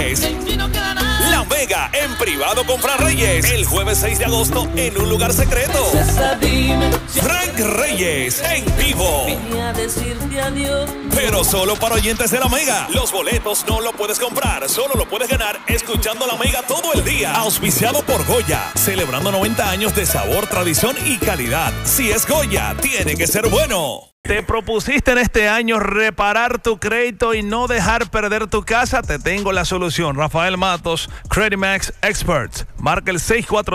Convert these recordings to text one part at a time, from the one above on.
Reyes. La Mega en privado con Fran Reyes. El jueves 6 de agosto en un lugar secreto. Frank Reyes en vivo. Pero solo para oyentes de La Mega. Los boletos no lo puedes comprar, solo lo puedes ganar escuchando La Mega todo el día. Auspiciado por Goya, celebrando 90 años de sabor, tradición y calidad. Si es Goya, tiene que ser bueno. ¿Te propusiste en este año reparar tu crédito y no dejar perder tu casa? Te tengo la solución. Rafael Matos, Credit Max Experts. Marca el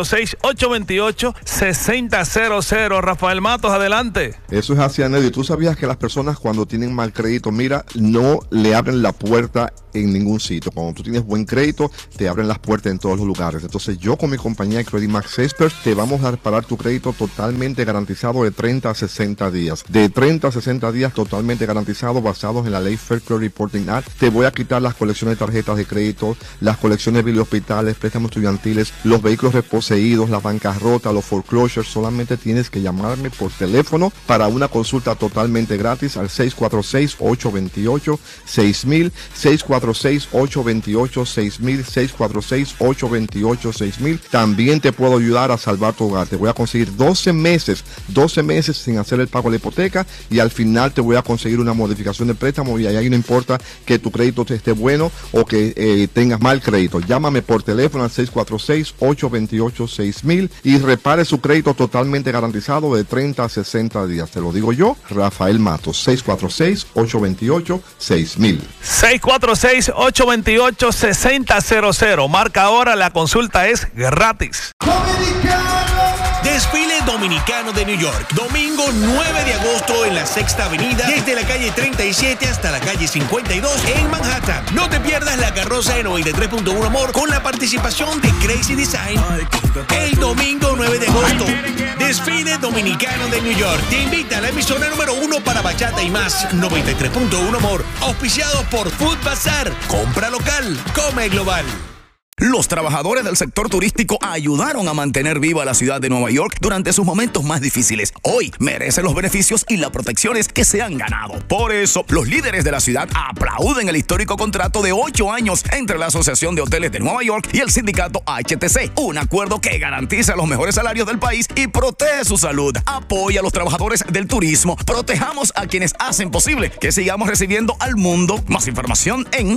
646-828-6000. Rafael Matos, adelante. Eso es así, Anelio. ¿Tú sabías que las personas cuando tienen mal crédito, mira, no le abren la puerta en ningún sitio? Cuando tú tienes buen crédito, te abren las puertas en todos los lugares. Entonces yo con mi compañía Credit Max Experts te vamos a reparar tu crédito totalmente garantizado de 30 a 60 días. De 30 a 60 días totalmente garantizado, basados en la ley Fair Credit Reporting Act. Te voy a quitar las colecciones de tarjetas de crédito, las colecciones de hospitales, préstamos estudiantiles, los vehículos reposeídos, la bancarrota, los foreclosures. Solamente tienes que llamarme por teléfono para una consulta totalmente gratis al 646-828-6000, 646-828-6000, 646-828-6000. También te puedo ayudar a salvar tu hogar. Te voy a conseguir 12 meses sin hacer el pago de la hipoteca, y al final te voy a conseguir una modificación de préstamo, y ahí no importa que tu crédito esté bueno o que tengas mal crédito. Llámame por teléfono al 646-828-6000 y repare su crédito totalmente garantizado de 30 a 60 días. Te lo digo yo, Rafael Matos, 646-828-6000. 646-828-6000. Marca ahora, la consulta es gratis. Desfile Dominicano de New York, domingo 9 de agosto en la Sexta Avenida, desde la calle 37 hasta la calle 52 en Manhattan. No te pierdas la carroza de 93.1 Amor con la participación de Crazy Design el domingo 9 de agosto. Desfile Dominicano de New York te invita a la emisora número 1 para bachata y más, 93.1 Amor, auspiciado por Food Bazar. Compra local, come global. Los trabajadores del sector turístico ayudaron a mantener viva la ciudad de Nueva York durante sus momentos más difíciles. Hoy merecen los beneficios y las protecciones que se han ganado. Por eso, los líderes de la ciudad aplauden el histórico contrato de 8 años entre la Asociación de Hoteles de Nueva York y el sindicato HTC. Un acuerdo que garantiza los mejores salarios del país y protege su salud. Apoya a los trabajadores del turismo. Protejamos a quienes hacen posible que sigamos recibiendo al mundo. Más información en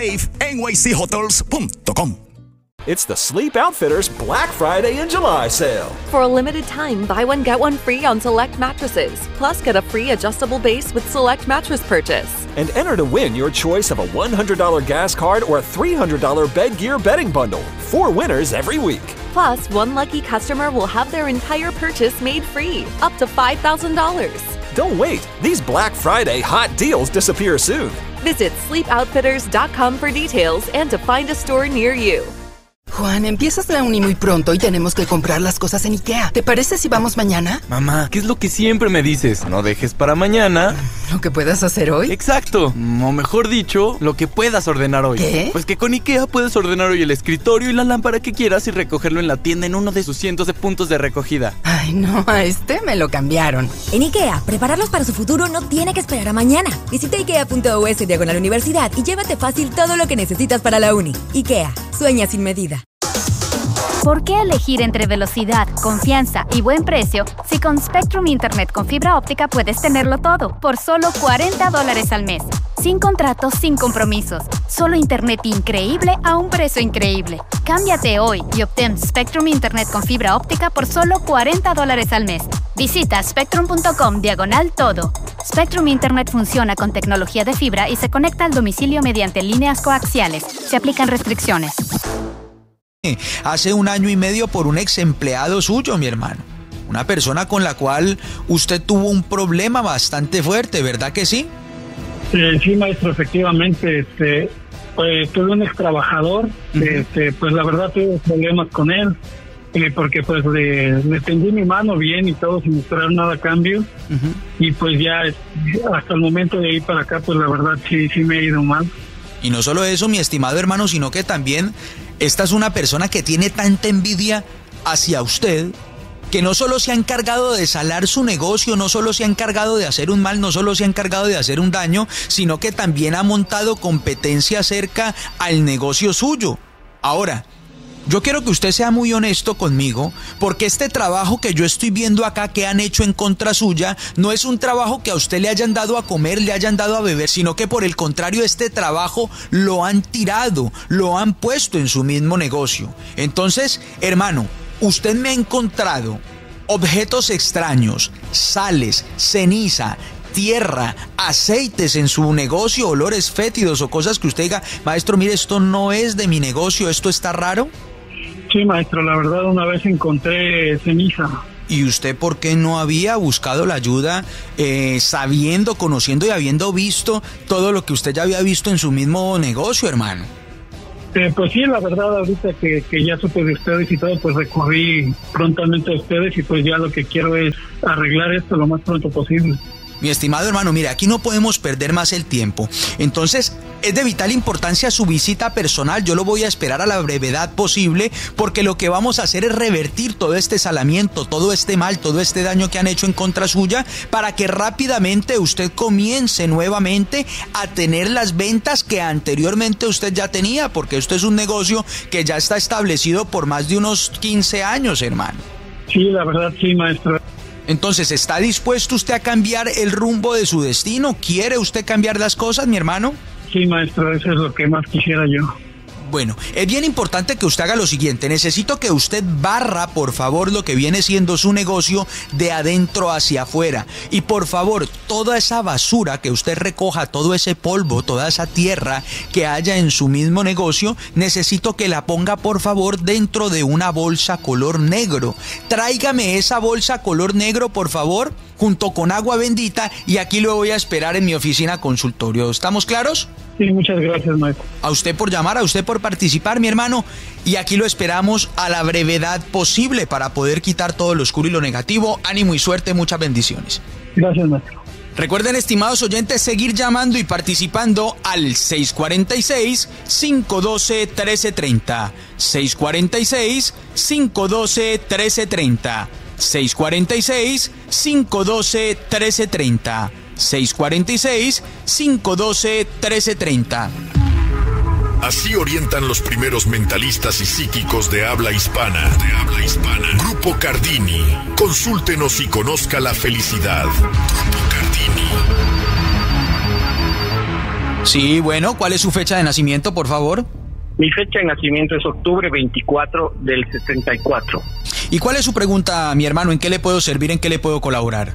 safenychotels.com. It's the Sleep Outfitters Black Friday and July sale. For a limited time, buy one, get one free on select mattresses. Plus, get a free adjustable base with select mattress purchase. And enter to win your choice of a $100 gas card or a $300 bed gear bedding bundle. 4 winners every week. Plus, one lucky customer will have their entire purchase made free, up to $5,000. Don't wait. These Black Friday hot deals disappear soon. Visit sleepoutfitters.com for details and to find a store near you. Juan, empiezas la uni muy pronto y tenemos que comprar las cosas en IKEA. ¿Te parece si vamos mañana? Mamá, ¿qué es lo que siempre me dices? No dejes para mañana ¿lo que puedas hacer hoy? Exacto, o mejor dicho, lo que puedas ordenar hoy. ¿Qué? Pues que con IKEA puedes ordenar hoy el escritorio y la lámpara que quieras y recogerlo en la tienda en uno de sus cientos de puntos de recogida. Ay, no, a este me lo cambiaron. En IKEA, prepararlos para su futuro no tiene que esperar a mañana. Visita ikea.us/universidad y llévate fácil todo lo que necesitas para la uni. IKEA, sueña sin medida. ¿Por qué elegir entre velocidad, confianza y buen precio si con Spectrum Internet con fibra óptica puedes tenerlo todo por solo $40 al mes? Sin contratos, sin compromisos. Solo internet increíble a un precio increíble. Cámbiate hoy y obtén Spectrum Internet con fibra óptica por solo $40 al mes. Visita spectrum.com/todo. Spectrum Internet funciona con tecnología de fibra y se conecta al domicilio mediante líneas coaxiales. Se aplican restricciones. Hace 1 año y medio por un ex empleado suyo, mi hermano. Una persona con la cual usted tuvo un problema bastante fuerte, ¿verdad que sí? Sí, maestro, efectivamente. Pues tuve un ex trabajador, pues la verdad tuve problemas con él, porque pues le tendí mi mano bien y todo sin esperar nada a cambio. Y pues ya hasta el momento de ir para acá, pues la verdad sí me ha ido mal. Y no solo eso, mi estimado hermano, sino que también esta es una persona que tiene tanta envidia hacia usted que no solo se ha encargado de salar su negocio, no solo se ha encargado de hacer un mal, no solo se ha encargado de hacer un daño, sino que también ha montado competencia cerca al negocio suyo. Ahora, yo quiero que usted sea muy honesto conmigo, porque este trabajo que yo estoy viendo acá que han hecho en contra suya, no es un trabajo que a usted le hayan dado a comer, le hayan dado a beber, sino que por el contrario este trabajo lo han tirado, lo han puesto en su mismo negocio. Entonces, hermano, usted me ha encontrado objetos extraños, sales, ceniza, tierra, aceites en su negocio, olores fétidos o cosas que usted diga, maestro, mire, esto no es de mi negocio, ¿esto está raro? Sí, maestro, la verdad una vez encontré ceniza. ¿Y usted por qué no había buscado la ayuda sabiendo, conociendo y habiendo visto todo lo que usted ya había visto en su mismo negocio, hermano? Pues sí, la verdad, ahorita que ya supe de ustedes y todo, pues recurrí prontamente a ustedes y pues ya lo que quiero es arreglar esto lo más pronto posible. Mi estimado hermano, mire, aquí no podemos perder más el tiempo. Entonces, es de vital importancia su visita personal. Yo lo voy a esperar a la brevedad posible, porque lo que vamos a hacer es revertir todo este salamiento, todo este mal, todo este daño que han hecho en contra suya, para que rápidamente usted comience nuevamente a tener las ventas que anteriormente usted ya tenía, porque esto es un negocio que ya está establecido por más de unos 15 años, hermano. Sí, la verdad, sí, maestro. Entonces, ¿está dispuesto usted a cambiar el rumbo de su destino? ¿Quiere usted cambiar las cosas, mi hermano? Sí, maestro, eso es lo que más quisiera yo. Bueno, es bien importante que usted haga lo siguiente. Necesito que usted barra, por favor, lo que viene siendo su negocio de adentro hacia afuera. Y por favor, toda esa basura que usted recoja, todo ese polvo, toda esa tierra que haya en su mismo negocio, necesito que la ponga, por favor, dentro de una bolsa color negro. Tráigame esa bolsa color negro, por favor, junto con agua bendita, y aquí lo voy a esperar en mi oficina consultorio. ¿Estamos claros? Sí, muchas gracias, maestro. A usted por llamar, a usted por participar, mi hermano, y aquí lo esperamos a la brevedad posible para poder quitar todo lo oscuro y lo negativo. Ánimo y suerte, muchas bendiciones. Gracias, maestro. Recuerden, estimados oyentes, seguir llamando y participando al 646-512-1330. 646-512-1330. 646-512-1330. 646-512-1330. Así orientan los primeros mentalistas y psíquicos de habla hispana. Grupo Cardini. Consúltenos y conozca la felicidad. Grupo Cardini. Sí, bueno, ¿cuál es su fecha de nacimiento, por favor? Mi fecha de nacimiento es octubre 24 del 64. ¿Y cuál es su pregunta, mi hermano? ¿En qué le puedo servir? ¿En qué le puedo colaborar?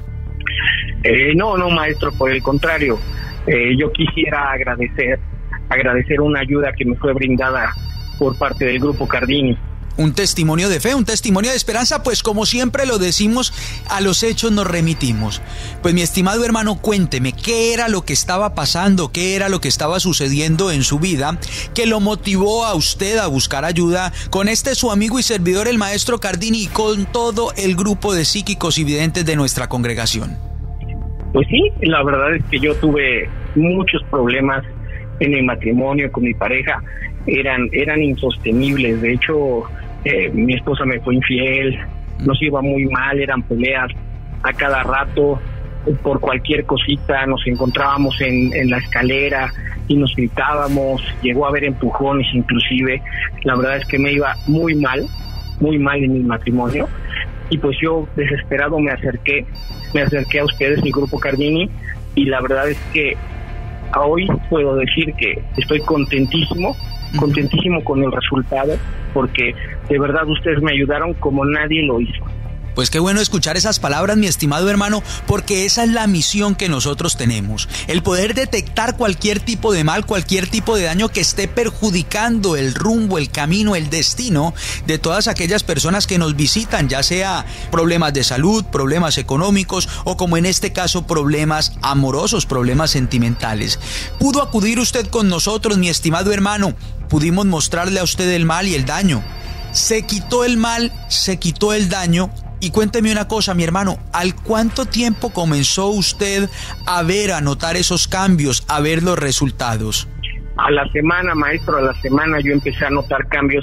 No, maestro, por el contrario. Yo quisiera agradecer una ayuda que me fue brindada por parte del Grupo Cardini. Un testimonio de fe, un testimonio de esperanza, pues como siempre lo decimos, a los hechos nos remitimos. Pues mi estimado hermano, cuénteme, ¿qué era lo que estaba pasando? ¿Qué era lo que estaba sucediendo en su vida que lo motivó a usted a buscar ayuda con su amigo y servidor, el maestro Cardini, y con todo el grupo de psíquicos y videntes de nuestra congregación? Pues sí, la verdad es que yo tuve muchos problemas en el matrimonio con mi pareja. Eran insostenibles. De hecho, mi esposa me fue infiel, nos iba muy mal, eran peleas a cada rato por cualquier cosita. Nos encontrábamos en la escalera y nos gritábamos, llegó a haber empujones inclusive. La verdad es que me iba muy mal en mi matrimonio, y pues yo desesperado me acerqué a ustedes, el Grupo Cardini, y la verdad es que hoy puedo decir que estoy contentísimo con el resultado, porque de verdad ustedes me ayudaron como nadie lo hizo. Pues qué bueno escuchar esas palabras, mi estimado hermano, porque esa es la misión que nosotros tenemos, el poder detectar cualquier tipo de mal, cualquier tipo de daño que esté perjudicando el rumbo, el camino, el destino de todas aquellas personas que nos visitan, ya sea problemas de salud, problemas económicos o, como en este caso, problemas amorosos, problemas sentimentales. ¿Pudo acudir usted con nosotros, mi estimado hermano? Pudimos mostrarle a usted el mal y el daño. Se quitó el mal, se quitó el daño. Y cuénteme una cosa, mi hermano, ¿al cuánto tiempo comenzó usted a notar esos cambios, a ver los resultados? A la semana, maestro, yo empecé a notar cambios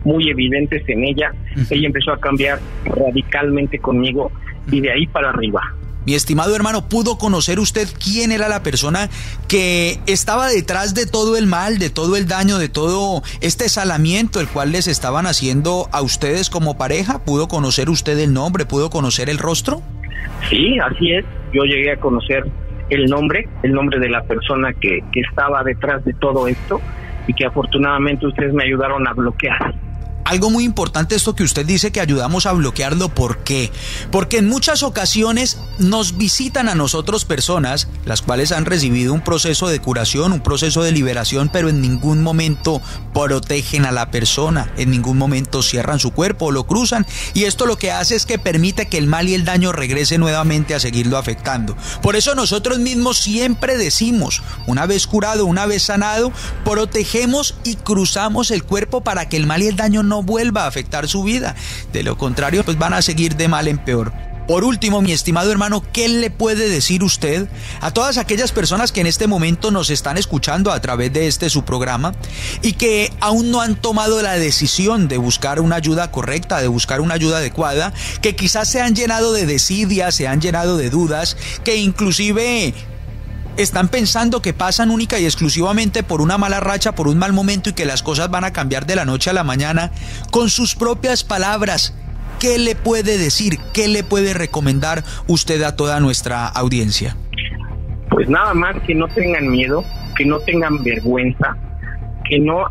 muy evidentes en ella. Ella empezó a cambiar radicalmente conmigo y de ahí para arriba. Mi estimado hermano, ¿pudo conocer usted quién era la persona que estaba detrás de todo el mal, de todo el daño, de todo este salamiento el cual les estaban haciendo a ustedes como pareja? ¿Pudo conocer usted el nombre? ¿Pudo conocer el rostro? Sí, así es. Yo llegué a conocer el nombre de la persona que estaba detrás de todo esto y que afortunadamente ustedes me ayudaron a bloquear. Algo muy importante esto que usted dice que ayudamos a bloquearlo. ¿Por qué? Porque en muchas ocasiones nos visitan a nosotros personas las cuales han recibido un proceso de curación, un proceso de liberación, pero en ningún momento protegen a la persona, en ningún momento cierran su cuerpo o lo cruzan, y esto lo que hace es que permite que el mal y el daño regrese nuevamente a seguirlo afectando. Por eso nosotros mismos siempre decimos, una vez curado, una vez sanado, protegemos y cruzamos el cuerpo para que el mal y el daño no vuelva a afectar su vida. De lo contrario, pues van a seguir de mal en peor. Por último, mi estimado hermano, ¿qué le puede decir usted a todas aquellas personas que en este momento nos están escuchando a través de su programa y que aún no han tomado la decisión de buscar una ayuda correcta, de buscar una ayuda adecuada, que quizás se han llenado de desidia, se han llenado de dudas, que inclusive están pensando que pasan única y exclusivamente por una mala racha, por un mal momento y que las cosas van a cambiar de la noche a la mañana? Con sus propias palabras, ¿qué le puede decir? ¿Qué le puede recomendar usted a toda nuestra audiencia? Pues nada más que no tengan miedo, que no tengan vergüenza, que no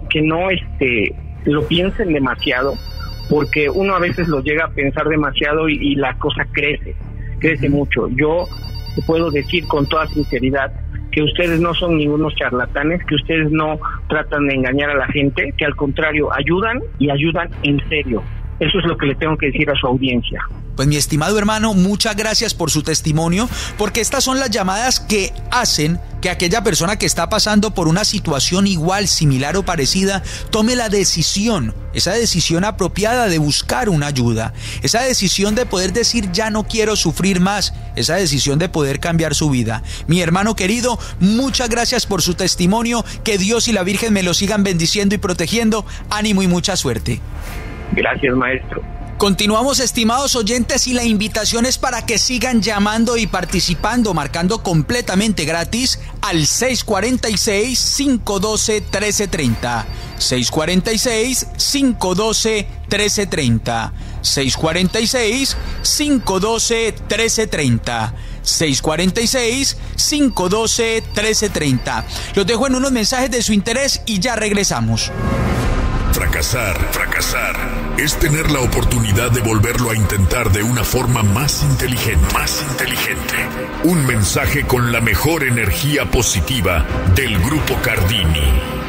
lo piensen demasiado, porque uno a veces lo llega a pensar demasiado y la cosa crece mucho. Yo te puedo decir con toda sinceridad que ustedes no son ningunos charlatanes, que ustedes no tratan de engañar a la gente, que al contrario ayudan y ayudan en serio. Eso es lo que le tengo que decir a su audiencia. Pues mi estimado hermano, muchas gracias por su testimonio, porque estas son las llamadas que hacen que aquella persona que está pasando por una situación igual, similar o parecida, tome la decisión, esa decisión apropiada de buscar una ayuda, esa decisión de poder decir ya no quiero sufrir más, esa decisión de poder cambiar su vida. Mi hermano querido, muchas gracias por su testimonio, que Dios y la Virgen me lo sigan bendiciendo y protegiendo. Ánimo y mucha suerte. Gracias, maestro. Continuamos, estimados oyentes, y la invitación es para que sigan llamando y participando, marcando completamente gratis al 646-512-1330. 646-512-1330. 646-512-1330. 646-512-1330. Los dejo en unos mensajes de su interés y ya regresamos. Fracasar es tener la oportunidad de volverlo a intentar de una forma más inteligente. Un mensaje con la mejor energía positiva del Grupo Cardini.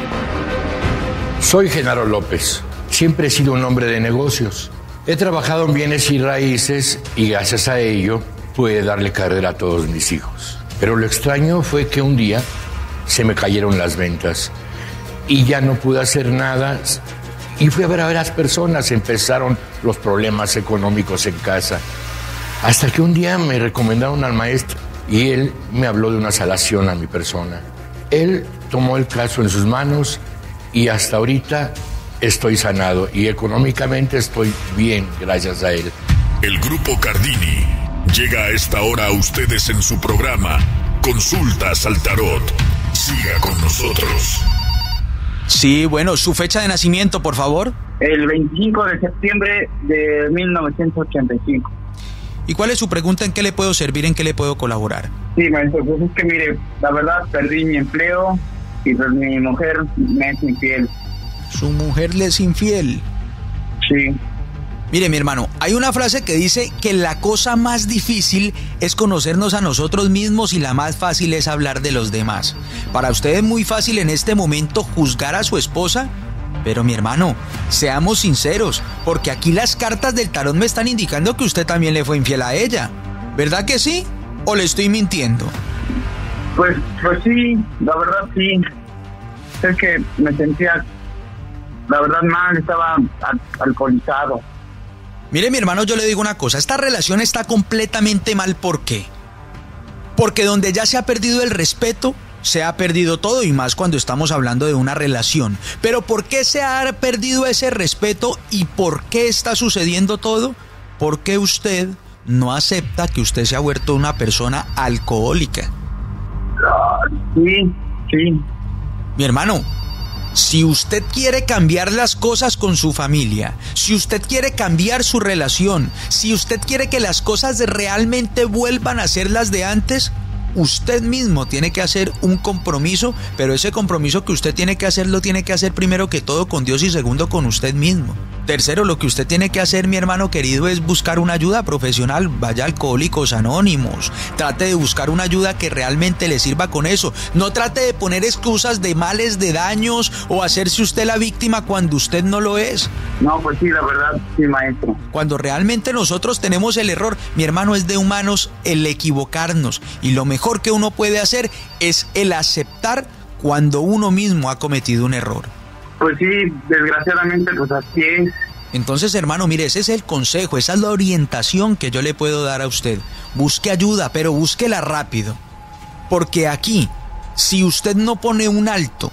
Soy Genaro López. Siempre he sido un hombre de negocios. He trabajado en bienes y raíces y gracias a ello pude darle carrera a todos mis hijos. Pero lo extraño fue que un día se me cayeron las ventas y ya no pude hacer nada. Y fui a ver a varias personas, empezaron los problemas económicos en casa. Hasta que un día me recomendaron al maestro y él me habló de una sanación a mi persona. Él tomó el caso en sus manos y hasta ahorita estoy sanado y económicamente estoy bien gracias a él. El Grupo Cardini llega a esta hora a ustedes en su programa Consultas al Tarot. Siga con nosotros. Sí, bueno, su fecha de nacimiento, por favor. El 25 de septiembre de 1985. ¿Y cuál es su pregunta? ¿En qué le puedo servir? ¿En qué le puedo colaborar? Sí, maestro, pues es que mire, la verdad perdí mi empleo y pues mi mujer me es infiel. ¿Su mujer le es infiel? Sí. Mire, mi hermano, hay una frase que dice que la cosa más difícil es conocernos a nosotros mismos y la más fácil es hablar de los demás. Para usted es muy fácil en este momento juzgar a su esposa, pero mi hermano, seamos sinceros, porque aquí las cartas del tarot me están indicando que usted también le fue infiel a ella. ¿Verdad que sí? ¿O le estoy mintiendo? Pues sí, la verdad sí. Es que me sentía, la verdad, mal, estaba alcoholizado. Mire, mi hermano, yo le digo una cosa, esta relación está completamente mal. ¿Por qué? Porque donde ya se ha perdido el respeto, se ha perdido todo, y más cuando estamos hablando de una relación. Pero ¿por qué se ha perdido ese respeto y por qué está sucediendo todo? Porque usted no acepta que usted se ha vuelto una persona alcohólica. Sí. Mi hermano, si usted quiere cambiar las cosas con su familia, si usted quiere cambiar su relación, si usted quiere que las cosas realmente vuelvan a ser las de antes, usted mismo tiene que hacer un compromiso, pero ese compromiso que usted tiene que hacer, lo tiene que hacer primero que todo con Dios y segundo con usted mismo. Tercero, lo que usted tiene que hacer, mi hermano querido, es buscar una ayuda profesional. Vaya a Alcohólicos Anónimos, trate de buscar una ayuda que realmente le sirva con eso. No trate de poner excusas de males, de daños o hacerse usted la víctima cuando usted no lo es. No, pues sí, la verdad, sí, maestro. Cuando realmente nosotros tenemos el error, mi hermano, es de humanos el equivocarnos, y lo mejor que uno puede hacer es el aceptar cuando uno mismo ha cometido un error. Pues sí, desgraciadamente, pues así es. Entonces, hermano, mire, ese es el consejo, esa es la orientación que yo le puedo dar a usted. Busque ayuda, pero búsquela rápido. Porque aquí, si usted no pone un alto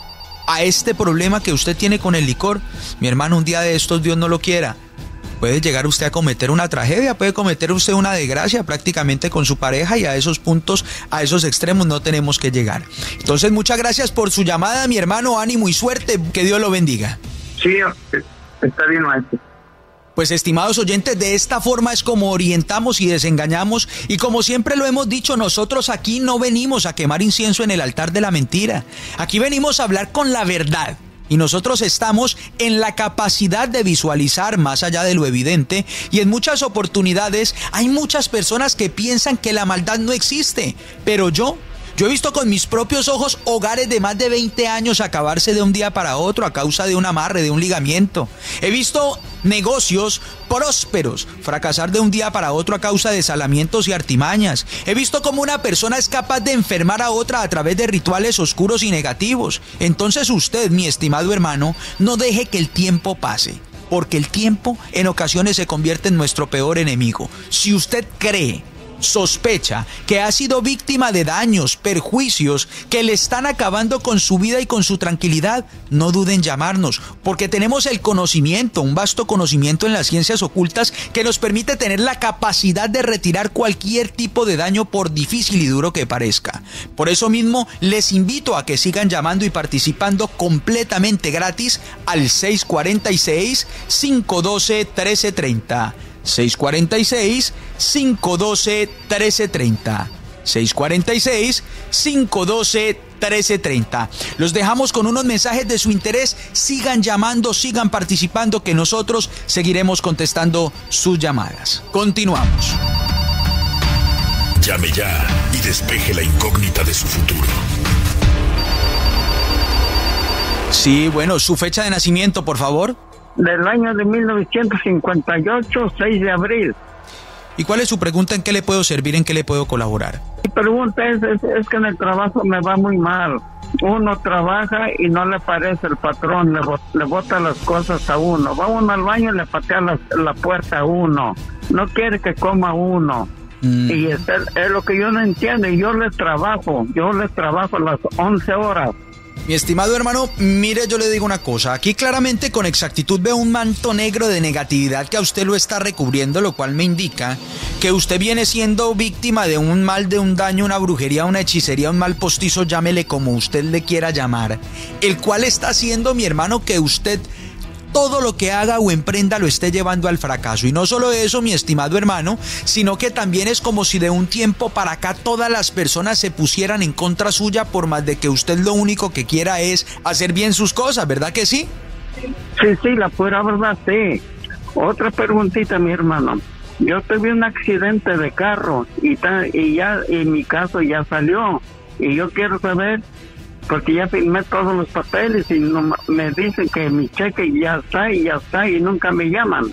a este problema que usted tiene con el licor, mi hermano, un día de estos, Dios no lo quiera, puede llegar usted a cometer una tragedia, puede cometer usted una desgracia prácticamente con su pareja, y a esos puntos, a esos extremos no tenemos que llegar. Entonces, muchas gracias por su llamada, mi hermano, ánimo y suerte, que Dios lo bendiga. Sí, está bien, maestro. Pues, estimados oyentes, de esta forma es como orientamos y desengañamos, y como siempre lo hemos dicho, nosotros aquí no venimos a quemar incienso en el altar de la mentira, aquí venimos a hablar con la verdad. Y nosotros estamos en la capacidad de visualizar más allá de lo evidente, y en muchas oportunidades hay muchas personas que piensan que la maldad no existe, pero yo he visto con mis propios ojos hogares de más de 20 años acabarse de un día para otro a causa de un amarre, de un ligamiento. He visto negocios prósperos fracasar de un día para otro a causa de salamientos y artimañas. He visto cómo una persona es capaz de enfermar a otra a través de rituales oscuros y negativos. Entonces usted, mi estimado hermano, no deje que el tiempo pase, porque el tiempo en ocasiones se convierte en nuestro peor enemigo. Si usted cree, sospecha que ha sido víctima de daños, perjuicios que le están acabando con su vida y con su tranquilidad, no duden en llamarnos, porque tenemos el conocimiento, un vasto conocimiento en las ciencias ocultas que nos permite tener la capacidad de retirar cualquier tipo de daño, por difícil y duro que parezca. Por eso mismo les invito a que sigan llamando y participando completamente gratis al 646-512-1330. 646-512-1330. 646-512-1330. Los dejamos con unos mensajes de su interés. Sigan llamando, sigan participando, que nosotros seguiremos contestando sus llamadas. Continuamos. Llame ya y despeje la incógnita de su futuro. Sí, bueno, su fecha de nacimiento, por favor. Del año de 1958, 6 de abril. ¿Y cuál es su pregunta? ¿En qué le puedo servir? ¿En qué le puedo colaborar? Mi pregunta es que en el trabajo me va muy mal. Uno trabaja y no le parece el patrón, le bota las cosas a uno. Va uno al baño y le patea la puerta a uno. No quiere que coma uno. Y es lo que yo no entiendo. Y yo les trabajo las 11 horas. Mi estimado hermano, mire, yo le digo una cosa. Aquí claramente con exactitud veo un manto negro de negatividad que a usted lo está recubriendo, lo cual me indica que usted viene siendo víctima de un mal, de un daño, una brujería, una hechicería, un mal postizo, llámele como usted le quiera llamar, el cual está haciendo, mi hermano, que usted todo lo que haga o emprenda lo esté llevando al fracaso. Y no solo eso, mi estimado hermano, sino que también es como si de un tiempo para acá todas las personas se pusieran en contra suya, por más de que usted lo único que quiera es hacer bien sus cosas, ¿verdad que sí? Sí, la pura verdad, sí. Otra preguntita, mi hermano. Yo tuve un accidente de carro y ya en mi caso ya salió. Y yo quiero saber, porque ya firmé todos los papeles y no, me dicen que mi cheque ya está y nunca me llaman.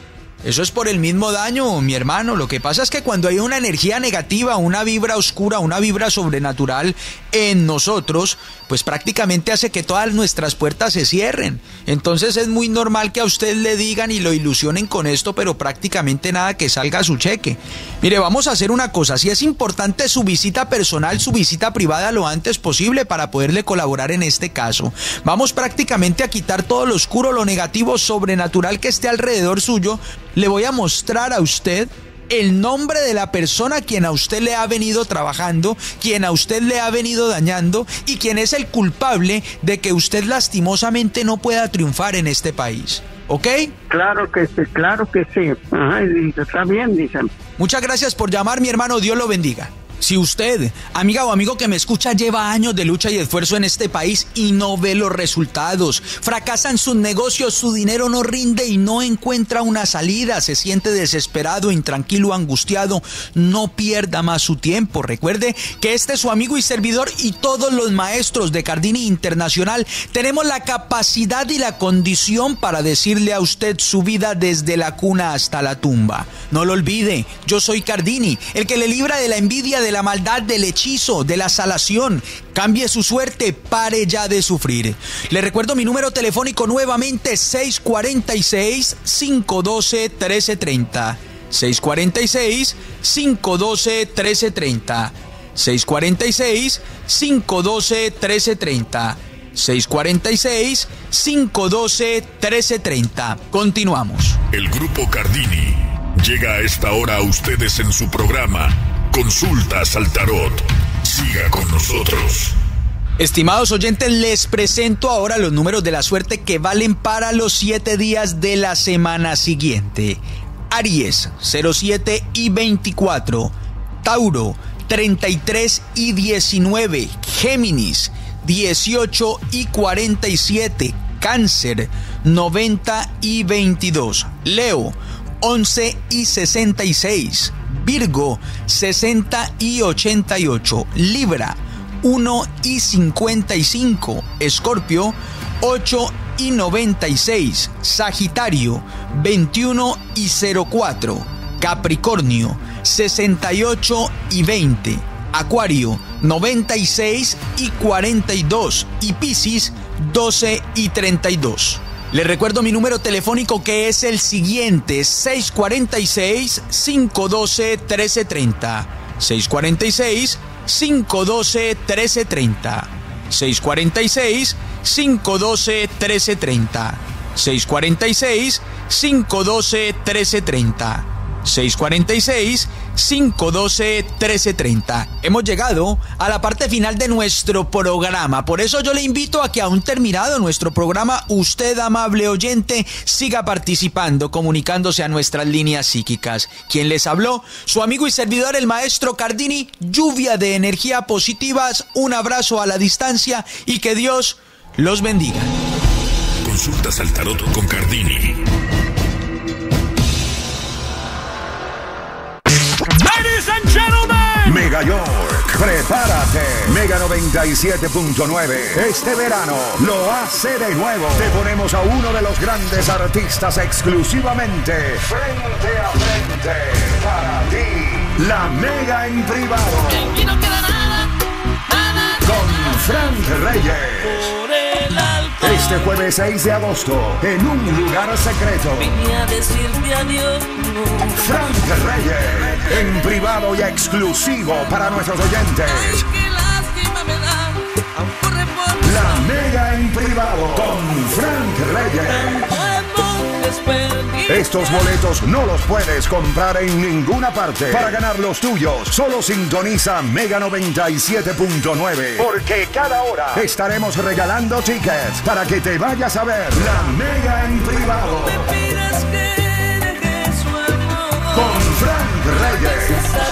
Eso es por el mismo daño, mi hermano. Lo que pasa es que cuando hay una energía negativa, una vibra oscura, una vibra sobrenatural en nosotros, pues prácticamente hace que todas nuestras puertas se cierren. Entonces es muy normal que a usted le digan y lo ilusionen con esto, pero prácticamente nada que salga a su cheque. Mire, vamos a hacer una cosa. Si es importante su visita personal, su visita privada lo antes posible para poderle colaborar en este caso. Vamos prácticamente a quitar todo lo oscuro, lo negativo, sobrenatural que esté alrededor suyo. Le voy a mostrar a usted el nombre de la persona a quien a usted le ha venido trabajando, quien a usted le ha venido dañando y quien es el culpable de que usted lastimosamente no pueda triunfar en este país. ¿Ok? Claro que sí, claro que sí. Ajá, está bien, dicen. Muchas gracias por llamar, mi hermano. Dios lo bendiga. Si usted, amiga o amigo que me escucha, lleva años de lucha y esfuerzo en este país y no ve los resultados, fracasa en sus negocios, su dinero no rinde y no encuentra una salida, se siente desesperado, intranquilo, angustiado, no pierda más su tiempo. Recuerde que este es su amigo y servidor y todos los maestros de Cardini Internacional tenemos la capacidad y la condición para decirle a usted su vida desde la cuna hasta la tumba. No lo olvide, yo soy Cardini, el que le libra de la envidia, de la maldad, del hechizo, de la salación. Cambie su suerte, pare ya de sufrir. Le recuerdo mi número telefónico nuevamente, 646-512-1330. 646-512-1330. 646-512-1330. 646-512-1330. Continuamos. El Grupo Cardini llega a esta hora a ustedes en su programa Consultas al Tarot. Siga con nosotros. Estimados oyentes, les presento ahora los números de la suerte que valen para los 7 días de la semana siguiente. Aries, 07 y 24. Tauro, 33 y 19. Géminis, 18 y 47. Cáncer, 90 y 22. Leo, 11 y 66. Virgo, 60 y 88. Libra, 1 y 55. Escorpio, 8 y 96. Sagitario, 21 y 04. Capricornio, 68 y 20. Acuario, 96 y 42. Y Piscis, 12 y 32. Les recuerdo mi número telefónico que es el siguiente, 646-512-1330. 646-512-1330. 646-512-1330. 646-512-1330. 646-512-1330. Hemos llegado a la parte final de nuestro programa. Por eso yo le invito a que aún terminado nuestro programa, usted, amable oyente, siga participando, comunicándose a nuestras líneas psíquicas. ¿Quién les habló? Su amigo y servidor, el maestro Cardini. Lluvia de energía positivas, un abrazo a la distancia y que Dios los bendiga. Consultas al Tarot con Cardini. Ladies and gentlemen, Mega York, prepárate. Mega 97.9. Este verano lo hace de nuevo. Te ponemos a uno de los grandes artistas exclusivamente frente a frente para ti. La Mega en privado. Aquí no queda nada, nada. Con Frank Reyes. Este jueves 6 de agosto, en un lugar secreto. Vine a decirte adiós. Frank Reyes, en privado y exclusivo para nuestros oyentes. Ay, qué lástima me da. Aún corre por La Mega en privado con Frank Reyes. Estos boletos no los puedes comprar en ninguna parte. Para ganar los tuyos, solo sintoniza Mega 97.9. Porque cada hora estaremos regalando tickets para que te vayas a ver La Mega en privado. Con Frank Reyes.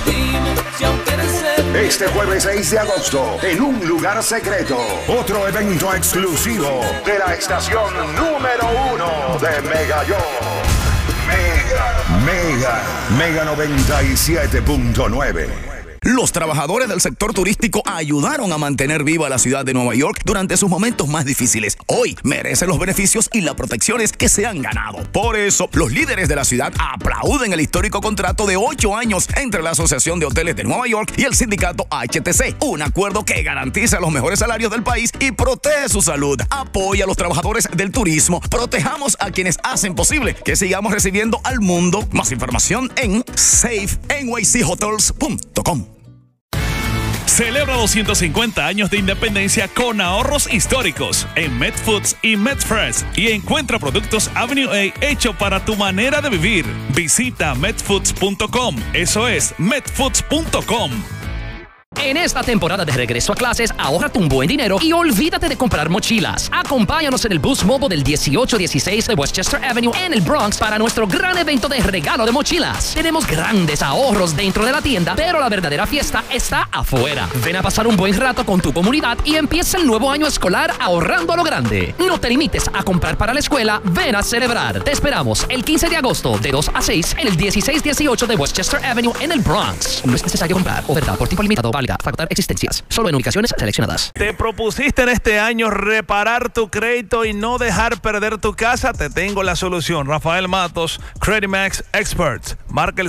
Este jueves 6 de agosto, en un lugar secreto. Otro evento exclusivo de la estación número 1 de Mega York. Mega 97.9. Los trabajadores del sector turístico ayudaron a mantener viva la ciudad de Nueva York durante sus momentos más difíciles. Hoy merecen los beneficios y las protecciones que se han ganado. Por eso, los líderes de la ciudad aplauden el histórico contrato de 8 años entre la Asociación de Hoteles de Nueva York y el sindicato HTC. Un acuerdo que garantiza los mejores salarios del país y protege su salud. Apoya a los trabajadores del turismo. Protejamos a quienes hacen posible que sigamos recibiendo al mundo. Más información en safenychotels.com. Celebra 250 años de independencia con ahorros históricos en MedFoods y MedFresh y encuentra productos Avenue A hecho para tu manera de vivir. Visita medfoods.com. Eso es medfoods.com. En esta temporada de regreso a clases, ahórrate un buen dinero y olvídate de comprar mochilas. Acompáñanos en el Boost Mobile del 1816 de Westchester Avenue en el Bronx para nuestro gran evento de regalo de mochilas. Tenemos grandes ahorros dentro de la tienda, pero la verdadera fiesta está afuera. Ven a pasar un buen rato con tu comunidad y empieza el nuevo año escolar ahorrando a lo grande. No te limites a comprar para la escuela, ven a celebrar. Te esperamos el 15 de agosto de 2 a 6 en el 1618 de Westchester Avenue en el Bronx. No es necesario comprar. Oferta por tiempo limitado. Válida. Facultar existencias. Solo en ubicaciones seleccionadas. ¿Te propusiste en este año reparar tu crédito y no dejar perder tu casa? Te tengo la solución. Rafael Matos, Credit Max Experts. Marca el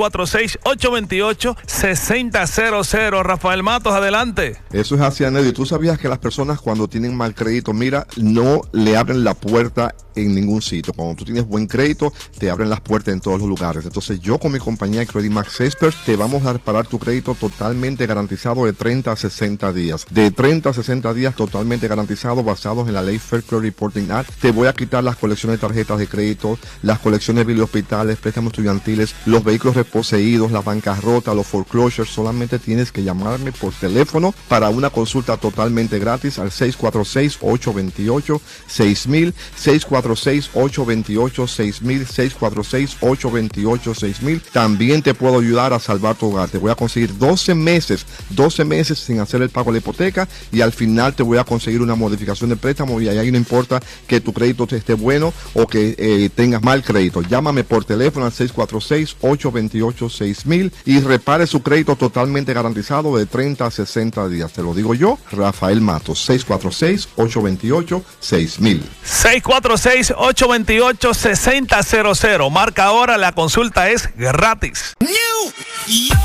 646-828-6000. Rafael Matos, adelante. Eso es así, Anedio. ¿Tú sabías que las personas cuando tienen mal crédito, mira, no le abren la puerta en ningún sitio? Cuando tú tienes buen crédito, te abren las puertas en todos los lugares. Entonces yo con mi compañía Credit Max Experts te vamos a reparar tu crédito totalmente garantizado de 30 a 60 días. De 30 a 60 días totalmente garantizado, basados en la ley Fair Credit Reporting Act. Te voy a quitar las colecciones de tarjetas de crédito, las colecciones de hospitales, préstamos estudiantiles, los vehículos reposeídos, la bancarrota, los foreclosures. Solamente tienes que llamarme por teléfono para una consulta totalmente gratis al 646-828-6000, 646-828-6000, 646-828-6000. También te puedo ayudar a salvar tu hogar. Te voy a conseguir 12 meses sin hacer el pago de la hipoteca y al final te voy a conseguir una modificación de préstamo y ahí no importa que tu crédito esté bueno o que tengas mal crédito. Llámame por teléfono al 646-828-6000 y repare su crédito totalmente garantizado de 30 a 60 días. Te lo digo yo, Rafael Matos, 646-828-6000. 646-828-6000. Marca ahora, la consulta es gratis.